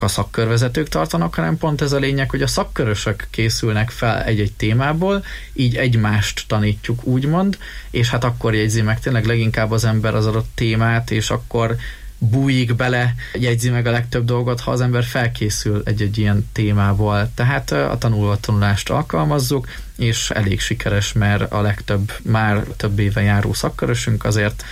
a szakkörvezetők tartanak, hanem pont ez a lényeg, hogy a szakkörösök készülnek fel egy-egy témából, így egymást tanítjuk, úgymond, és hát akkor jegyzi meg tényleg leginkább az ember az adott témát, és akkor bújik bele, jegyzi meg a legtöbb dolgot, ha az ember felkészül egy-egy ilyen témából. Tehát a tanulást alkalmazzuk, és elég sikeres, mert a legtöbb, már több éve járó szakkörösünk azért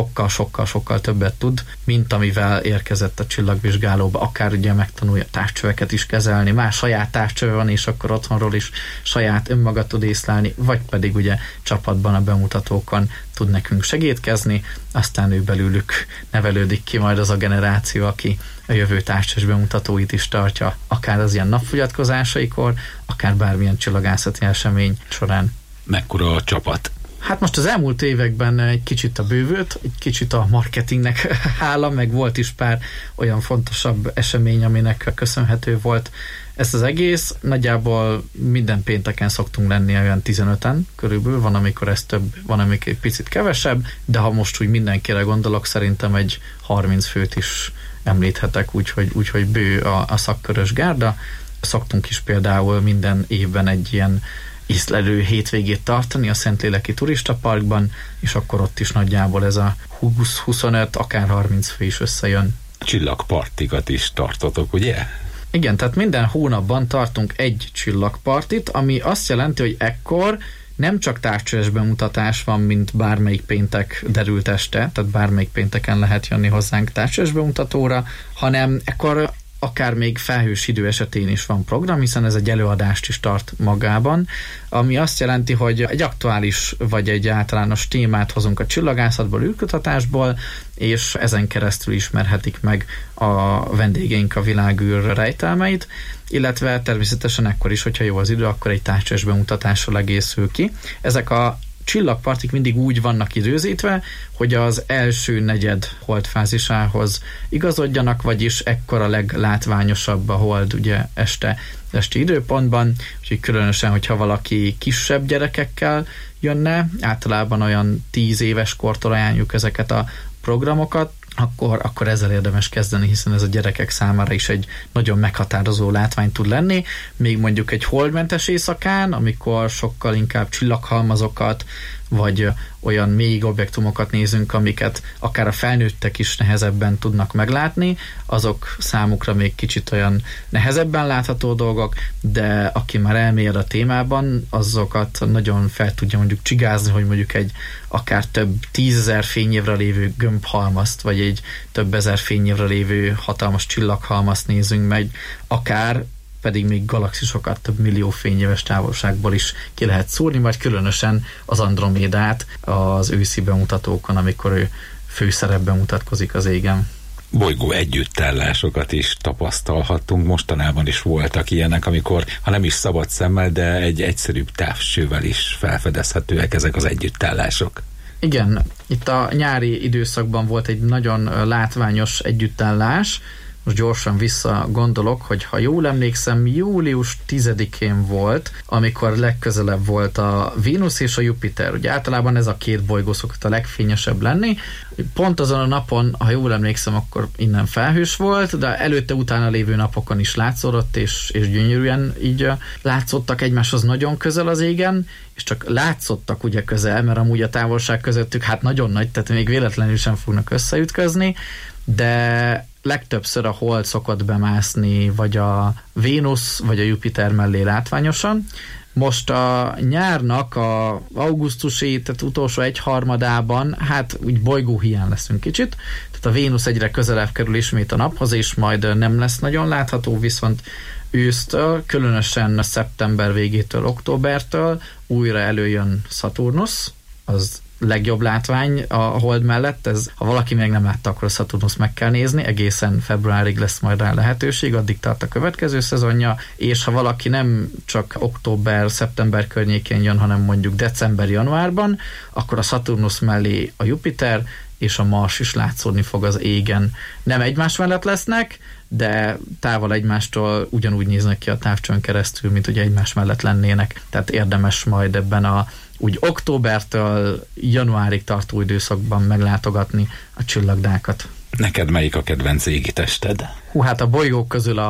sokkal többet tud, mint amivel érkezett a csillagvizsgálóba. Akár ugye megtanulja távcsöveket is kezelni, már saját távcsöve van, és akkor otthonról is saját önmaga tud észlelni, vagy pedig ugye csapatban a bemutatókon tud nekünk segítkezni, aztán ő belőlük nevelődik ki majd az a generáció, aki a jövő távcsöves bemutatóit is tartja, akár az ilyen napfogyatkozásaikor, akár bármilyen csillagászati esemény során. Mekkora a csapat? Hát most az elmúlt években egy kicsit a bővült, egy kicsit a marketingnek hála, meg volt is pár olyan fontosabb esemény, aminek köszönhető volt ez az egész. Nagyjából minden pénteken szoktunk lenni olyan 15-en körülbelül, van amikor ez több, van amikor egy picit kevesebb, de ha most úgy mindenkire gondolok, szerintem egy 30 főt is említhetek, úgyhogy bő a szakkörös gárda. Szoktunk is például minden évben egy ilyen észlelő hétvégét tartani a Szentléleki Turistaparkban, és akkor ott is nagyjából ez a 20-25, akár 30 fő is összejön. Csillagpartikat is tartotok, ugye? Igen, tehát minden hónapban tartunk egy csillagpartit, ami azt jelenti, hogy ekkor nem csak távcsöves bemutatás van, mint bármelyik péntek derült este, tehát bármelyik pénteken lehet jönni hozzánk távcsöves bemutatóra, hanem ekkor akár még felhős idő esetén is van program, hiszen ez egy előadást is tart magában, ami azt jelenti, hogy egy aktuális vagy egy általános témát hozunk a csillagászatból, űrkutatásból, és ezen keresztül ismerhetik meg a vendégeink a világűr rejtelmeit, illetve természetesen ekkor is, hogyha jó az idő, akkor egy távcsöves bemutatással egészül ki. Ezek a csillagpartik mindig úgy vannak időzítve, hogy az első negyed holdfázisához igazodjanak, vagyis ekkor a leglátványosabb a hold ugye esti időpontban, úgyhogy különösen, hogyha valaki kisebb gyerekekkel jönne, általában olyan 10 éves kortól ajánljuk ezeket a programokat, akkor ezzel érdemes kezdeni, hiszen ez a gyerekek számára is egy nagyon meghatározó látvány tud lenni. Még mondjuk egy holdmentes éjszakán, amikor sokkal inkább csillaghalmazokat, vagy olyan mély objektumokat nézünk, amiket akár a felnőttek is nehezebben tudnak meglátni, azok számukra még kicsit olyan nehezebben látható dolgok, de aki már elmélyed a témában, azokat nagyon fel tudja mondjuk csigázni, hogy mondjuk egy akár több 10 000 fényévre lévő gömbhalmazt, vagy egy több ezer fényévre lévő hatalmas csillaghalmazt nézünk meg, akár pedig még galaxisokat több millió fényéves távolságból is ki lehet szúrni, vagy különösen az Andromédát az őszi bemutatókon, amikor ő főszerepben mutatkozik az égen. Bolygó együttállásokat is tapasztalhattunk, mostanában is voltak ilyenek, amikor, ha nem is szabad szemmel, de egy egyszerűbb távcsővel is felfedezhetőek ezek az együttállások. Igen, itt a nyári időszakban volt egy nagyon látványos együttállás. Most gyorsan visszagondolok, hogy ha jól emlékszem, július 10-én volt, amikor legközelebb volt a Vénusz és a Jupiter. Ugye általában ez a két bolygó szokott a legfényesebb lenni. Pont azon a napon, ha jól emlékszem, akkor innen felhős volt, de előtte-utána lévő napokon is látszódott, és gyönyörűen így látszottak egymáshoz nagyon közel az égen, és csak látszottak ugye közel, mert amúgy a távolság közöttük hát nagyon nagy, tehát még véletlenül sem fognak összeütközni, de legtöbbször a hold szokott bemászni, vagy a Vénusz, vagy a Jupiter mellé látványosan. Most a nyárnak a augusztusi, tehát utolsó egyharmadában, hát úgy bolygóhiány leszünk kicsit, tehát a Vénusz egyre közelebb kerül ismét a naphoz, és majd nem lesz nagyon látható, viszont ősztől, különösen szeptember végétől, októbertől újra előjön Szaturnusz, az legjobb látvány a hold mellett. Ha valaki még nem látta, akkor a Szaturnusz meg kell nézni, egészen februárig lesz majd rá lehetőség, addig tart a következő szezonja, és ha valaki nem csak október-szeptember környékén jön, hanem mondjuk december-januárban, akkor a Szaturnusz mellé a Jupiter és a Mars is látszódni fog az égen. Nem egymás mellett lesznek, de távol egymástól ugyanúgy néznek ki a távcsőn keresztül, mint hogy egymás mellett lennének. Tehát érdemes majd ebben úgy októbertől januárig tartó időszakban meglátogatni a csillagdákat. Neked melyik a kedvenc égitested? Hú, hát a bolygók közül